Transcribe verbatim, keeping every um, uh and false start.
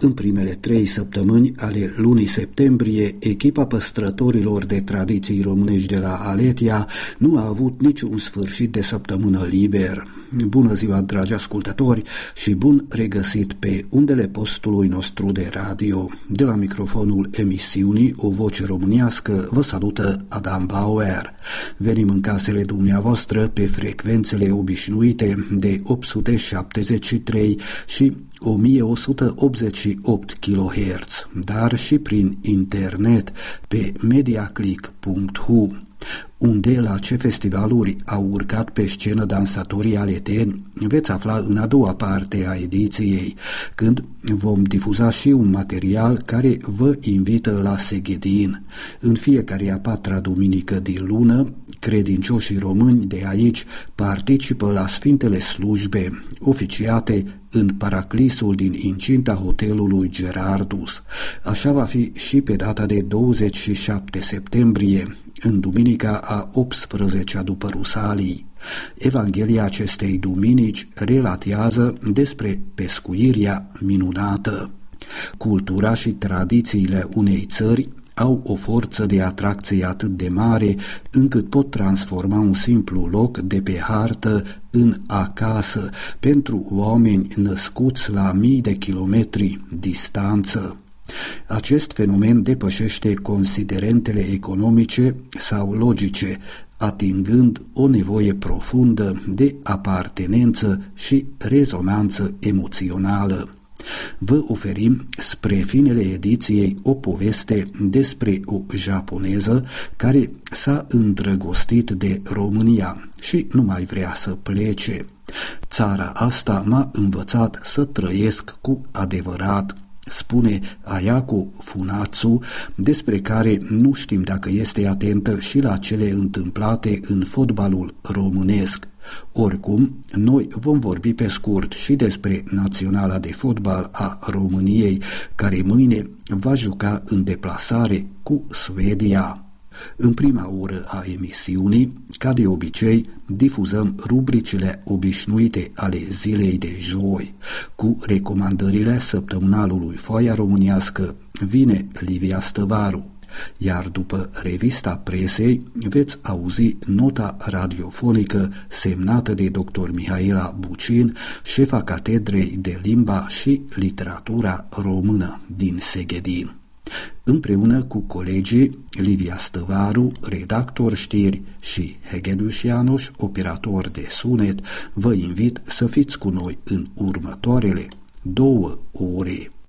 În primele trei săptămâni ale lunii septembrie, echipa păstrătorilor de tradiții românești de la Aletia nu a avut niciun sfârșit de săptămână liber. Bună ziua, dragi ascultători, și bun regăsit pe undele postului nostru de radio. De la microfonul emisiunii O Voce Românească vă salută Adam Bauer. Venim în casele dumneavoastră pe frecvențele obișnuite de opt sute șaptezeci și trei și o mie o sută optzeci și opt kilohertz, dar și prin internet pe mediaclick punct h u, unde la ce festivaluri au urcat pe scenă dansatorii aleteni, veți afla în a doua parte a ediției, când vom difuza și un material care vă invită la Seghedin. În fiecare a patra duminică din lună, credincioșii români de aici participă la sfintele slujbe oficiate în paraclisul din incinta hotelului Gerardus. Așa va fi și pe data de douăzeci și șapte septembrie, în duminica a optsprezecea după Rusalii. Evanghelia acestei duminici relatează despre pescuirea minunată. Cultura și tradițiile unei țări au o forță de atracție atât de mare încât pot transforma un simplu loc de pe hartă în acasă pentru oameni născuți la mii de kilometri distanță. Acest fenomen depășește considerentele economice sau logice, atingând o nevoie profundă de apartenență și rezonanță emoțională. Vă oferim spre finele ediției o poveste despre o japoneză care s-a îndrăgostit de România și nu mai vrea să plece. Țara asta m-a învățat să trăiesc cu adevărat, spune Ayako Funatsu, despre care nu știm dacă este atentă și la cele întâmplate în fotbalul românesc. Oricum, noi vom vorbi pe scurt și despre Naționala de Fotbal a României, care mâine va juca în deplasare cu Suedia. În prima oră a emisiunii, ca de obicei, difuzăm rubricile obișnuite ale zilei de joi. Cu recomandările săptămânalului Foaia Românească vine Livia Stăvaru, iar după revista presei veți auzi nota radiofonică semnată de doctor Mihaela Bucin, șefa Catedrei de Limba și Literatura Română din Seghedin. Împreună cu colegii Livia Stăvaru, redactor știri, și Hegedus János, operator de sunet, vă invit să fiți cu noi în următoarele două ore.